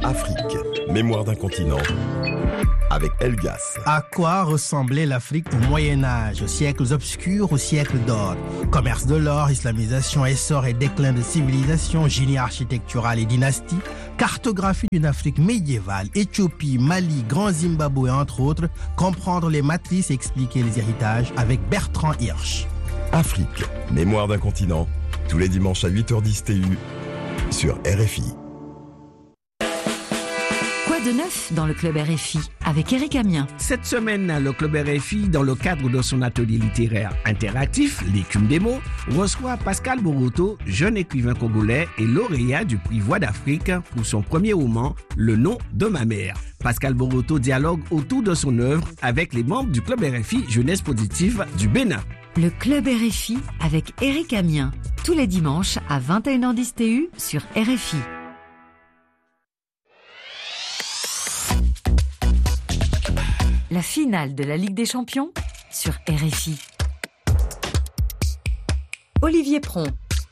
Afrique, mémoire d'un continent, avec Elgas. À quoi ressemblait l'Afrique au Moyen-Âge, aux siècles obscurs, aux siècles d'or? Commerce de l'or, islamisation, essor et déclin de civilisation, génie architectural et dynastie, cartographie d'une Afrique médiévale, Éthiopie, Mali, Grand Zimbabwe, entre autres, comprendre les matrices et expliquer les héritages avec Bertrand Hirsch. Afrique, mémoire d'un continent, tous les dimanches à 8h10 TU sur RFI. Quoi de neuf dans le Club RFI avec Eric Amien? Cette semaine, le Club RFI, dans le cadre de son atelier littéraire interactif, l'écume des mots, reçoit Pascal Boroto, jeune écrivain congolais et lauréat du prix Voix d'Afrique pour son premier roman, Le nom de ma mère. Pascal Boroto dialogue autour de son œuvre avec les membres du Club RFI Jeunesse Positive du Bénin. Le Club RFI avec Eric Amien, tous les dimanches à 21h10 TU sur RFI. La finale de la Ligue des Champions sur RFI. Olivier Pron.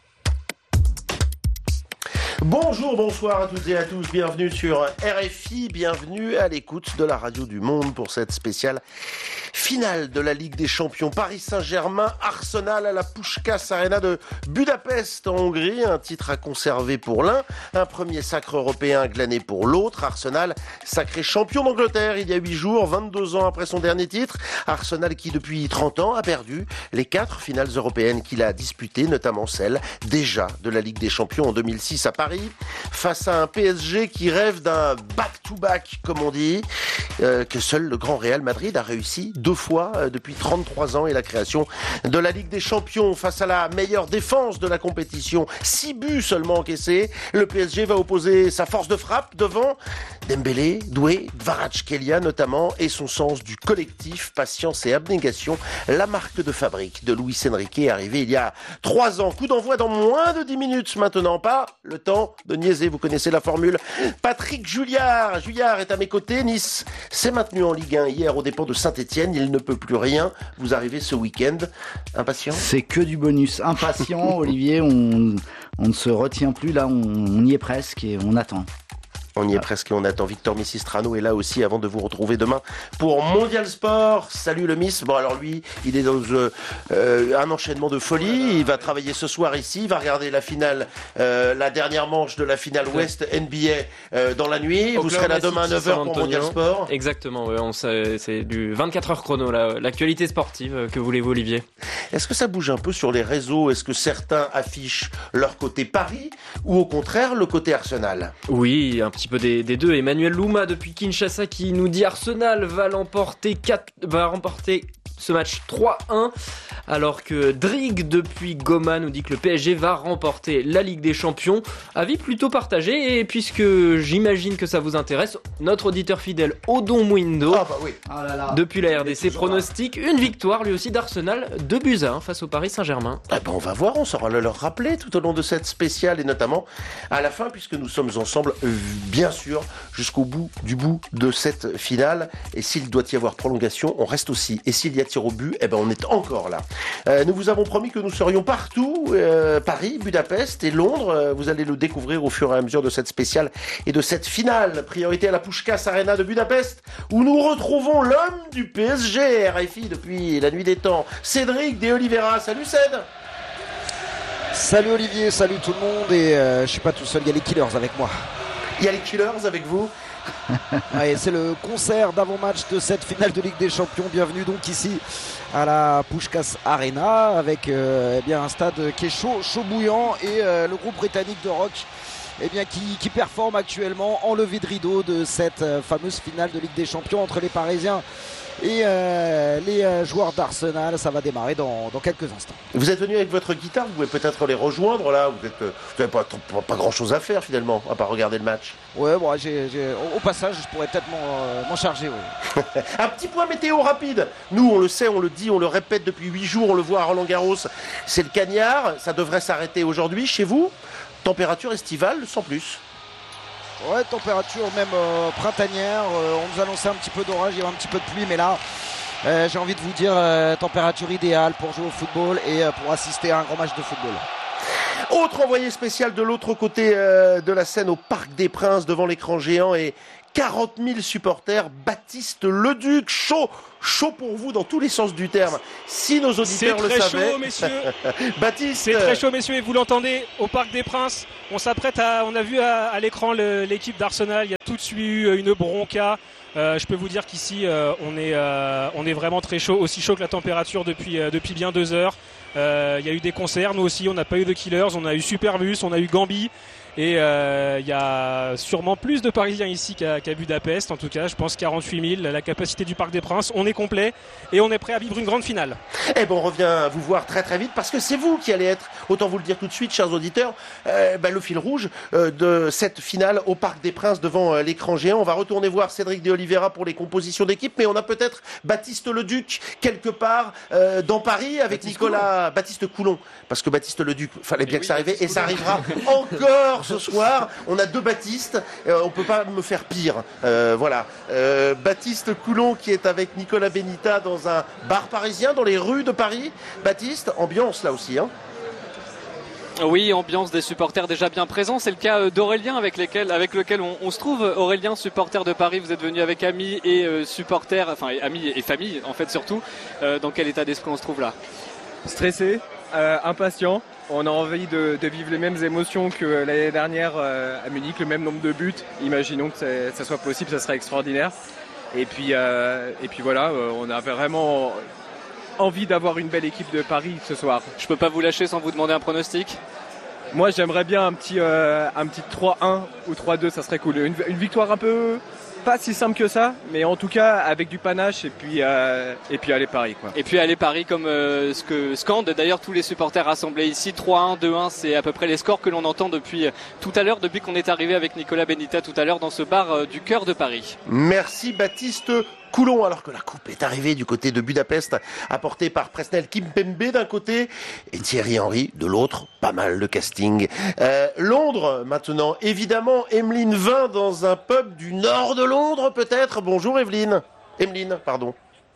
Bonjour, bonsoir à toutes et à tous, bienvenue sur RFI, bienvenue à l'écoute de la radio du monde pour cette spéciale finale de la Ligue des Champions. Paris Saint-Germain, Arsenal à la Puskás Arena de Budapest en Hongrie, un titre à conserver pour l'un, un premier sacre européen glané pour l'autre. Arsenal, sacré champion d'Angleterre il y a 8 jours, 22 ans après son dernier titre. Arsenal qui depuis 30 ans a perdu les 4 finales européennes qu'il a disputées, notamment celle déjà de la Ligue des Champions en 2006 à Paris, face à un PSG qui rêve d'un back-to-back, comme on dit, que seul le grand Real Madrid a réussi 2 fois depuis 33 ans, et la création de la Ligue des Champions face à la meilleure défense de la compétition, 6 buts seulement encaissés. Le PSG va opposer sa force de frappe devant Dembélé, Doué, Kvaratskhelia notamment, et son sens du collectif, patience et abnégation, la marque de fabrique de Luis Enrique, arrivée il y a 3 ans. Coup d'envoi dans moins de 10 minutes maintenant, pas le temps de niaiser, vous connaissez la formule. Patrick Juillard est à mes côtés. Nice s'est maintenu en Ligue 1 hier aux dépens de Saint-Etienne, il ne peut plus rien. Vous arrivez ce week-end, impatient? C'est que du bonus, impatient. Olivier, on ne se retient plus là, on y est presque et on attend. On y est presque et on attend. Victor Missistrano est là aussi avant de vous retrouver demain pour Mondial Sport. Salut le Miss. Bon alors lui, il est dans un enchaînement de folie. Il va travailler ce soir ici. Il va regarder la finale, la dernière manche de la finale Ouest NBA dans la nuit. Vous serez là demain à 9h pour Mondial Sport. Exactement, ouais, c'est du 24h chrono, l'actualité sportive. Que voulez-vous, Olivier? Est-ce que ça bouge un peu sur les réseaux? Est-ce que certains affichent leur côté Paris ou au contraire le côté Arsenal? Oui, un petit peu des deux. Emmanuel Louma depuis Kinshasa qui nous dit Arsenal va remporter ce match 3-1, alors que Drig depuis Goma nous dit que le PSG va remporter la Ligue des Champions. Avis plutôt partagé, et puisque j'imagine que ça vous intéresse, notre auditeur fidèle Odon Mwindo, depuis la RDC, pronostique une victoire lui aussi d'Arsenal, 2-1 face au Paris Saint-Germain. On va voir, on saura le leur rappeler tout au long de cette spéciale, et notamment à la fin, puisque nous sommes ensemble, bien sûr, jusqu'au bout de cette finale. Et s'il doit y avoir prolongation, on reste aussi. Et s'il y a tir au but, on est encore là. Nous vous avons promis que nous serions partout, Paris, Budapest et Londres. Vous allez le découvrir au fur et à mesure de cette spéciale et de cette finale. Priorité à la Puskás Arena de Budapest, où nous retrouvons l'homme du PSG, RFI depuis la nuit des temps, Cédric de Oliveira. Salut Céd. Salut Olivier, salut tout le monde, et je suis pas tout seul, il y a les Killers avec moi. Il y a les Killers avec vous. Ouais, c'est le concert d'avant-match de cette finale de Ligue des Champions. Bienvenue donc ici à la Puskás Arena avec un stade qui est chaud bouillant, et le groupe britannique de rock qui performe actuellement en levée de rideau de cette fameuse finale de Ligue des Champions entre les Parisiens et les joueurs d'Arsenal. Ça va démarrer dans quelques instants. Vous êtes venu avec votre guitare, vous pouvez peut-être les rejoindre là. Vous n'avez pas grand chose à faire finalement, à part regarder le match. Ouais, bon, au passage, je pourrais peut-être m'en charger. Ouais. Un petit point météo rapide. Nous, on le sait, on le dit, on le répète depuis 8 jours, on le voit à Roland-Garros. C'est le cagnard, ça devrait s'arrêter aujourd'hui. Chez vous, température estivale sans plus. Ouais, température même printanière. On nous annonçait un petit peu d'orage, il y avait un petit peu de pluie, mais là, j'ai envie de vous dire température idéale pour jouer au football et pour assister à un grand match de football. Autre envoyé spécial de l'autre côté de la scène au Parc des Princes devant l'écran géant et 40 000 supporters, Baptiste Leduc, chaud pour vous dans tous les sens du terme. Si nos auditeurs le savaient. C'est très chaud, messieurs. Baptiste. C'est très chaud, messieurs, et vous l'entendez au Parc des Princes. On a vu à l'écran l'équipe d'Arsenal. Il y a tout de suite eu une bronca. Je peux vous dire qu'ici, on est vraiment très chaud, aussi chaud que la température depuis bien 2 heures. Il y a eu des concerts, nous aussi, on n'a pas eu de Killers, on a eu Superbus, on a eu Gambi. Et il y a sûrement plus de Parisiens ici qu'à Budapest. En tout cas, je pense 48 000, la capacité du Parc des Princes. On est complet et on est prêt à vivre une grande finale. Eh ben, on revient vous voir très très vite parce que c'est vous qui allez être, autant vous le dire tout de suite, chers auditeurs, le fil rouge de cette finale au Parc des Princes devant l'écran géant. On va retourner voir Cédric de Oliveira pour les compositions d'équipe, mais on a peut-être Baptiste Leduc quelque part dans Paris avec Baptiste Coulon, parce que Baptiste Leduc, fallait bien que ça arrive et ça arrivera encore ce soir. On a 2 Baptistes, on peut pas me faire pire. Voilà, Baptiste Coulon qui est avec Nicolas Benita dans un bar parisien dans les rues de Paris. Baptiste, ambiance là aussi, hein? Oui, ambiance des supporters déjà bien présents. C'est le cas d'Aurélien avec lequel on se trouve. Aurélien, supporter de Paris, vous êtes venu avec amis et supporters, enfin amis et famille en fait surtout. Dans quel état d'esprit on se trouve là? Stressé, impatient. On a envie de vivre les mêmes émotions que l'année dernière à Munich, le même nombre de buts. Imaginons que ça soit possible, ça serait extraordinaire. Et puis voilà, on a vraiment envie d'avoir une belle équipe de Paris ce soir. Je peux pas vous lâcher sans vous demander un pronostic. Moi, j'aimerais bien un petit 3-1 ou 3-2, ça serait cool. Une victoire un peu pas si simple que ça, mais en tout cas avec du panache et puis aller Paris quoi. Et puis aller Paris comme ce que scandent d'ailleurs tous les supporters rassemblés ici. 3-1, 2-1, c'est à peu près les scores que l'on entend depuis tout à l'heure, depuis qu'on est arrivé avec Nicolas Benita tout à l'heure dans ce bar du cœur de Paris. Merci Baptiste Coulon, alors que la coupe est arrivée du côté de Budapest, apportée par Presnel Kimpembe d'un côté et Thierry Henry de l'autre. Pas mal de casting. Londres maintenant, évidemment, Emeline Vin dans un pub du nord de Londres peut-être. Bonjour Emeline, pardon.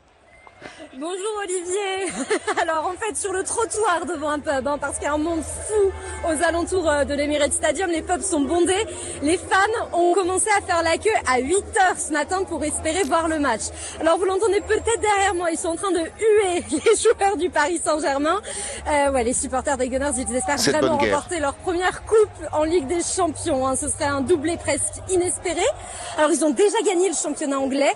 Bonjour Olivier. Alors en fait sur le trottoir devant un pub, parce qu'il y a un monde fou aux alentours de l'Emirates Stadium, les pubs sont bondés. Les fans ont commencé à faire la queue à 8h ce matin pour espérer voir le match. Alors vous l'entendez peut-être derrière moi, ils sont en train de huer les joueurs du Paris Saint-Germain. Les supporters des Gunners, ils espèrent vraiment remporter leur première coupe en Ligue des Champions. Ce serait un doublé presque inespéré. Alors ils ont déjà gagné le championnat anglais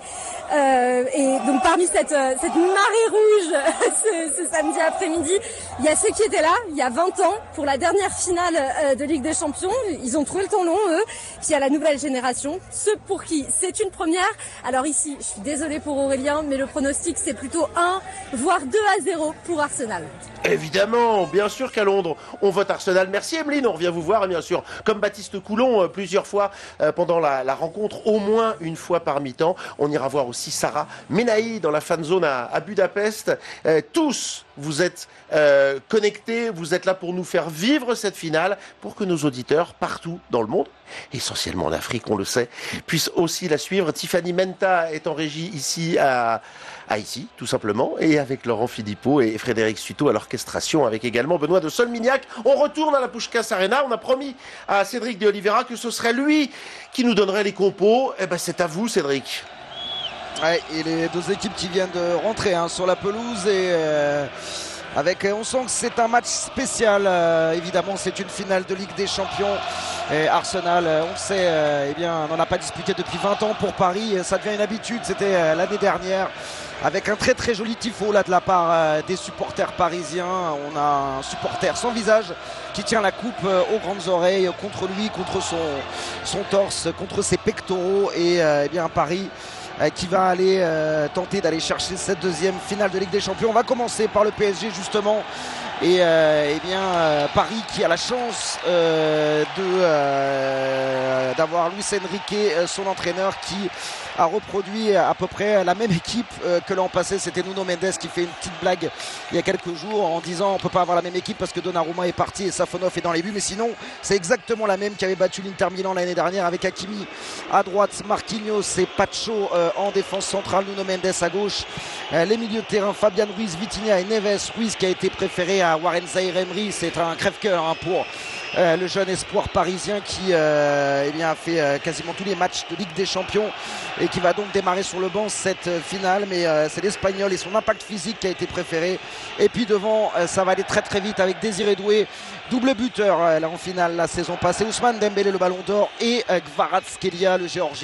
et donc parmi cette marée rouge ce samedi après-midi, il y a ceux qui étaient là il y a 20 ans pour la dernière finale de Ligue des Champions. Ils ont trouvé le temps long, eux. Puis il y a la nouvelle génération, ceux pour qui c'est une première. Alors ici, je suis désolée pour Aurélien, mais le pronostic c'est plutôt 1 voire 2-0 pour Arsenal. Évidemment, bien sûr qu'à Londres, on vote Arsenal. Merci Emeline, on revient vous voir, et bien sûr, comme Baptiste Coulon, plusieurs fois pendant la rencontre, au moins une fois par mi-temps. On ira voir aussi Sarah Menahi dans la fan zone à Budapest. Tous, vous êtes connectés, vous êtes là pour nous faire vivre cette finale, pour que nos auditeurs, partout dans le monde, essentiellement en Afrique, on le sait, puissent aussi la suivre. Tiffany Menta est en régie ici à ici, tout simplement, et avec Laurent Philippot et Frédéric Suto à l'orchestration, avec également Benoît de Solmignac. On retourne à la Puskás Arena. On a promis à Cédric de Oliveira que ce serait lui qui nous donnerait les compos. Eh ben, c'est à vous, Cédric. Ouais, et les 2 équipes qui viennent de rentrer sur la pelouse et on sent que c'est un match spécial. Évidemment, c'est une finale de Ligue des Champions. Et Arsenal, on le sait, on n'en a pas disputé depuis 20 ans pour Paris. Ça devient une habitude. C'était l'année dernière avec un très très joli tifo là de la part des supporters parisiens. On a un supporter sans visage qui tient la coupe aux grandes oreilles contre lui, contre son torse, contre ses pectoraux et Paris qui va aller tenter d'aller chercher cette 2e finale de Ligue des Champions. On va commencer par le PSG justement et Paris qui a la chance d'avoir Luis Enrique, son entraîneur, qui a reproduit à peu près la même équipe que l'an passé. C'était Nuno Mendes qui fait une petite blague il y a quelques jours en disant on peut pas avoir la même équipe parce que Donnarumma est parti et Safonov est dans les buts, mais sinon c'est exactement la même qui avait battu l'Inter Milan l'année dernière, avec Hakimi à droite, Marquinhos et Pacho en défense centrale, Nuno Mendes à gauche, les milieux de terrain Fabian Ruiz, Vitinha et Neves. Ruiz qui a été préféré à Warren Zaïre-Emery. C'est un crève-cœur pour le jeune espoir parisien qui a fait quasiment tous les matchs de Ligue des Champions et qui va donc démarrer sur le banc cette finale. Mais c'est l'Espagnol et son impact physique qui a été préféré. Et puis devant, ça va aller très très vite avec Désiré Doué, double buteur là en finale la saison passée. Ousmane Dembélé le Ballon d'Or et Kvaratskhelia le Géorgien